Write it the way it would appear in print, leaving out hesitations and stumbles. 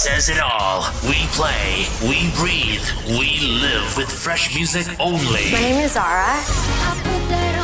says it all. We play, we breathe, we live with fresh music only. My name is Zara.